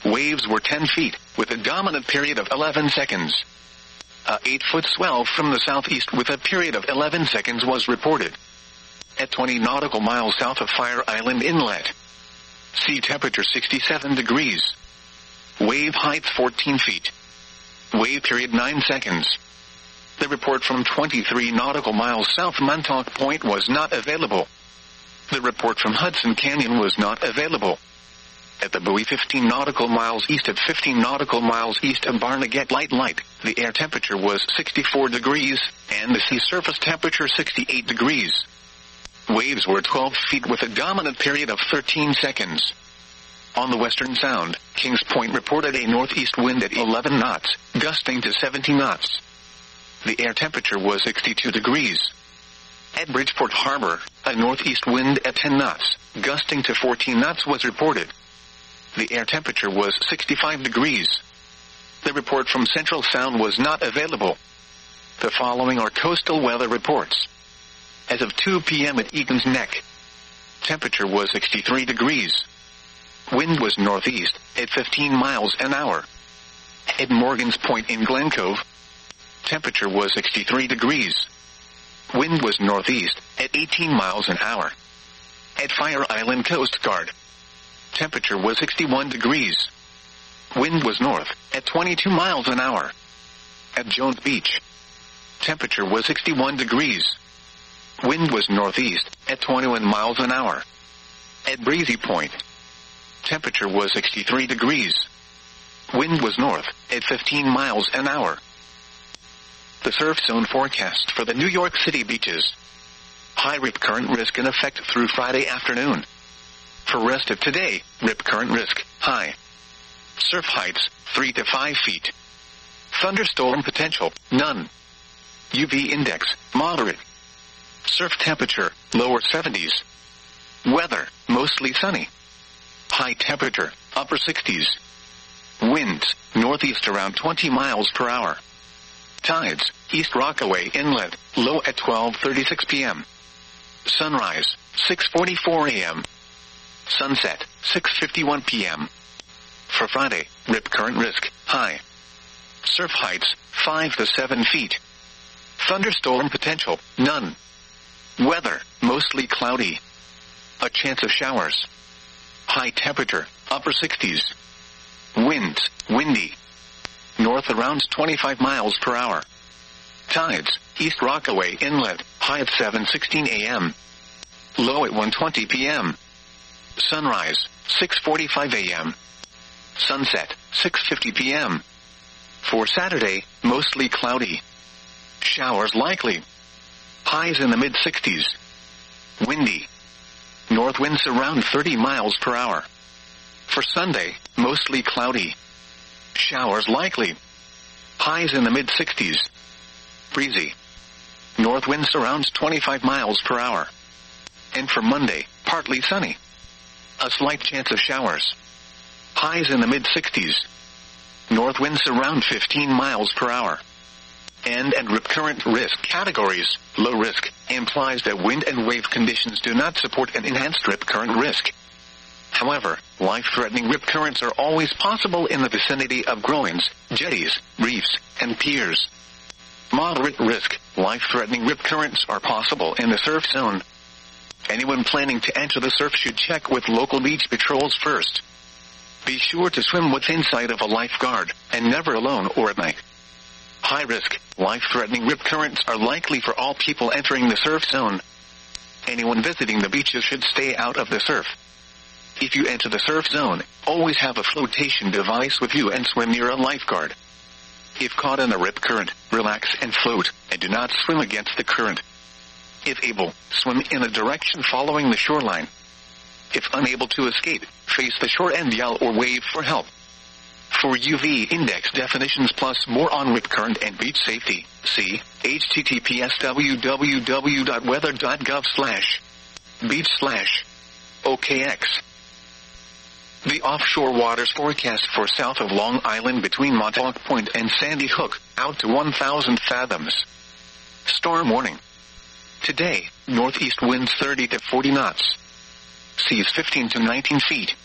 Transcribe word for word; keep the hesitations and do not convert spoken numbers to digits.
Waves were ten feet, with a dominant period of eleven seconds. A eight-foot swell from the southeast with a period of eleven seconds was reported. At twenty nautical miles south of Fire Island Inlet. Sea temperature sixty-seven degrees. Wave height fourteen feet. Wave period nine seconds. The report from twenty-three nautical miles south Montauk Point was not available. The report from Hudson Canyon was not available. At the buoy fifteen nautical miles east of fifteen nautical miles east of Barnegat Light Light, the air temperature was sixty-four degrees, and the sea surface temperature sixty-eight degrees. Waves were twelve feet with a dominant period of thirteen seconds. On the Western Sound, Kings Point reported a northeast wind at eleven knots, gusting to seventy knots. The air temperature was sixty-two degrees. At Bridgeport Harbor, a northeast wind at ten knots, gusting to fourteen knots was reported. The air temperature was sixty-five degrees. The report from Central Sound was not available. The following are coastal weather reports. As of two p.m. at Egan's Neck, temperature was sixty-three degrees. Wind was northeast, at fifteen miles an hour. At Morgan's Point in Glen Cove, temperature was sixty-three degrees. Wind was northeast, at eighteen miles an hour. At Fire Island Coast Guard, temperature was sixty-one degrees. Wind was north, at twenty-two miles an hour. At Jones Beach, temperature was sixty-one degrees. Wind was northeast, at twenty-one miles an hour. At Breezy Point, temperature was sixty-three degrees. Wind was north, at fifteen miles an hour. The surf zone forecast for the New York City beaches. High rip current risk in effect through Friday afternoon. For rest of today, rip current risk, high. Surf heights, three to five feet. Thunderstorm potential, none. U V index, moderate. Surf temperature, lower seventies. Weather, mostly sunny. High temperature, upper sixties. Winds, northeast around twenty miles per hour. Tides, East Rockaway Inlet, low at twelve thirty-six p.m. Sunrise, six forty-four a.m. Sunset, six fifty-one p.m. For Friday, rip current risk, high. Surf heights, five to seven feet. Thunderstorm potential, none. Weather, mostly cloudy. A chance of showers. High temperature, upper sixties. Winds, windy. North around twenty-five miles per hour. Tides, East Rockaway Inlet, high at seven sixteen a.m. Low at one twenty p.m. Sunrise, six forty-five a.m. Sunset, six fifty p.m. For Saturday, mostly cloudy. Showers likely. Highs in the mid-sixties. Windy. North winds around thirty miles per hour. For Sunday, mostly cloudy. Showers likely. Highs in the mid-sixties. Breezy. North winds around twenty-five miles per hour. And for Monday, partly sunny. A slight chance of showers. Highs in the mid-sixties. North winds around fifteen miles per hour. And and rip current risk categories. Low risk implies that wind and wave conditions do not support an enhanced rip current risk. However, life-threatening rip currents are always possible in the vicinity of groins, jetties, reefs, and piers. Moderate risk, life-threatening rip currents are possible in the surf zone. Anyone planning to enter the surf should check with local beach patrols first. Be sure to swim within sight of a lifeguard, and never alone or at night. High risk, life-threatening rip currents are likely for all people entering the surf zone. Anyone visiting the beaches should stay out of the surf. If you enter the surf zone, always have a flotation device with you and swim near a lifeguard. If caught in a rip current, relax and float, and do not swim against the current. If able, swim in a direction following the shoreline. If unable to escape, face the shore and yell or wave for help. For U V index definitions plus more on rip current and beach safety, see https www.weather.gov slash beach slash OKX. The offshore waters forecast for south of Long Island between Montauk Point and Sandy Hook, out to one thousand fathoms. Storm warning. Today, northeast winds thirty to forty knots. Seas fifteen to nineteen feet.